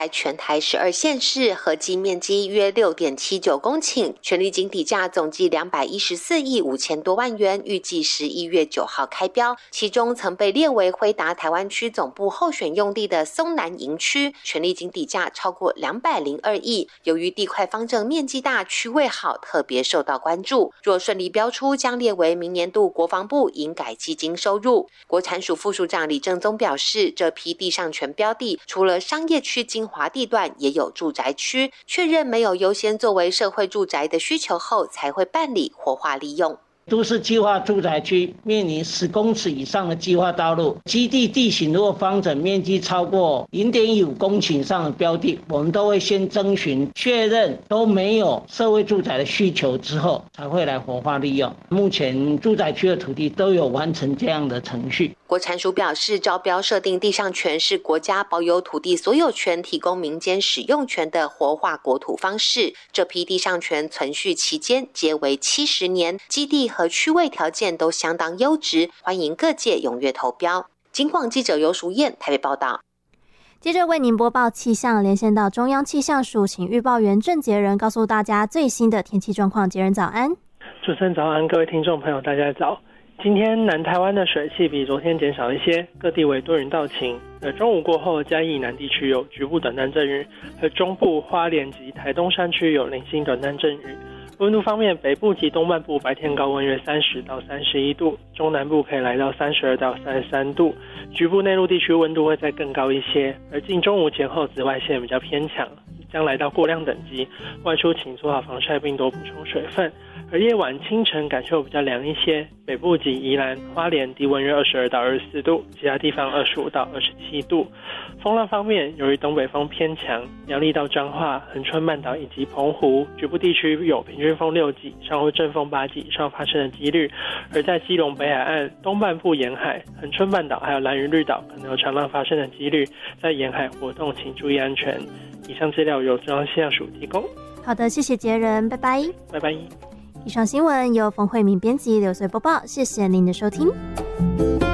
在全台12县市合计面积约 6.79 公顷，权利金底价总计214亿5000多万元，预计11月9号开标。其中曾被列为辉达台湾区总部候选用地的松南营区，权利金底价超过202亿。由于地块方正面积大、区位好，特别受到关注。若顺利标出，将列为明年度国防部营改基金收入。国产署副署长李正宗表示，这批地上权标的除了商业区精华地段，也有住宅区，确认没有优先作为社会住宅的需求后，才会办理活化利用。 都市计划住宅区面临10公尺以上的计划道路，基地地形如果方整面积超过 0.15 公顷以上的标的，我们都会先征询确认都没有社会住宅的需求之后，才会来活化利用。目前住宅区的土地都有完成这样的程序。 国产署表示，招标设定地上权是国家保有土地所有权、提供民间使用权的活化国土方式。这批地上权存续期间皆为70年，基地和区位条件都相当优质，欢迎各界踊跃投标。警广记者游淑燕台北报道。 接着为您播报气象，连线到中央气象署，请预报员郑杰仁告诉大家最新的天气状况。杰仁早安。 主持人早安，各位听众朋友大家早。今天南台湾的水汽比昨天减少一些，各地为多云到晴。中午过后，嘉义南地区有局部短暂阵雨，而中部、花莲及台东山区有零星短暂阵雨。温度方面，北部及东半部白天高温约30到31度，中南部可以来到32到33度，局部内陆地区温度会再更高一些。而近中午前后紫外线比较偏强，将来到过量等级，外出请做好防晒并多补充水分。而夜晚清晨感受比较凉一些，北部及宜兰、花莲低温约22到24度，其他地方25到27度。风浪方面，由于东北风偏强，苗栗到彰化、恒春半岛以及澎湖局部地区有平均风6级，稍后阵风8级以上发生的几率。而在基隆北海岸、东半部沿海、恒春半岛还有兰屿绿岛可能有长浪发生的几率，在沿海活动请注意安全。以上资料由中央气象署提供。 好的，谢谢杰仁，拜拜。 拜拜。 以上新闻由冯慧敏编辑、刘穗播报，谢谢您的收听。